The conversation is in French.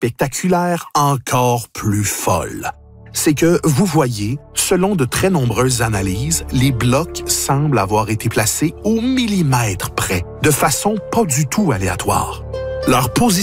spectaculaire encore plus folle. C'est que, vous voyez, selon de très nombreuses analyses, les blocs semblent avoir été placés au millimètre près, de façon pas du tout aléatoire. Leur position